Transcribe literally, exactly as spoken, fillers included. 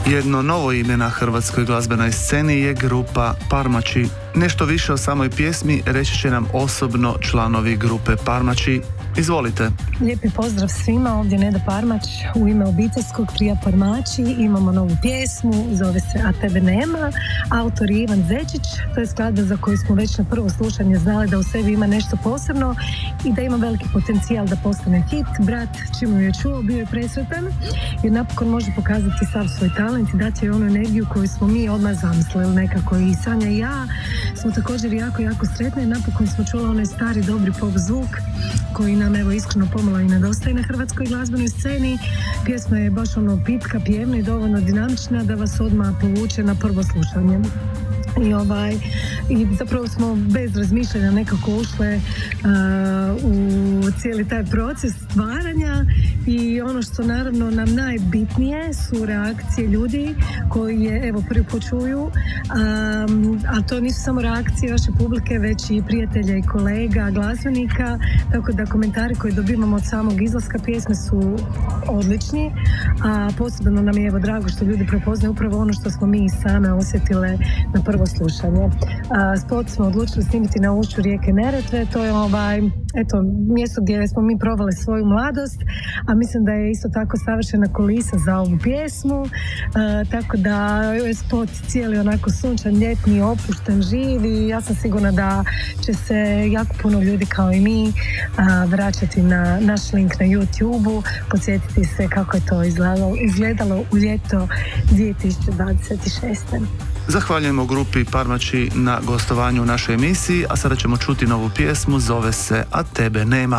Jedno novo ime na hrvatskoj glazbenoj sceni je grupa Parmači. Nešto više o samoj pjesmi reći će nam osobno članovi grupe Parmači. Izvolite. Lijepi pozdrav svima, ovdje Neda Parmač u ime obiteljskog trija Parmači. Imamo novu pjesmu, zove se A tebe nema. Autor je Ivan Zečić, to je skladba za koju smo već na prvo slušanje znali da u sebi ima nešto posebno i da ima veliki potencijal da postane hit. Brat, čim ju je čuo, bio je presretan jer napokon može pokazati sav svoj talent i dati joj onu energiju koju smo mi odmah zamislili nekako. I Sanja i ja smo također jako, jako sretne. Napokon smo čuli onaj stari dobri pop zvuk koji nam evo iskreno pomalo i nedostaje na hrvatskoj glazbenoj sceni. Pjesma je baš ono pitka, pjevna i dovoljno dinamična da vas odmah povuče na prvo slušanje. I, ovaj, i zapravo smo bez razmišljanja nekako ušle uh, u cijeli taj proces stvaranja i ono što naravno nam najbitnije su reakcije ljudi koji je evo prvi put čuju, um, a to nisu samo reakcije vaše publike već i prijatelja i kolega, glazbenika, tako da komentari koje dobivamo od samog izlaska pjesme su odlični, a posebno nam je evo drago što ljudi prepoznaju upravo ono što smo mi same osjetile na prvo slušanje. A, spot smo odlučili snimiti na ušću rijeke Neretve, to je ovaj, eto, mjesto gdje smo mi provale svoju mladost, a mislim da je isto tako savršena kulisa za ovu pjesmu, a, tako da je spot cijeli onako sunčan, ljetni, opušten, živ i ja sam sigurna da će se jako puno ljudi kao i mi a, vraćati na naš link na YouTube-u, podsjetiti se kako je to izgledalo, izgledalo u ljeto dvije tisuće dvadeset šeste. Zahvaljujemo grupi Parmači na gostovanju u našoj emisiji, a sada ćemo čuti novu pjesmu, zove se A tebe nema.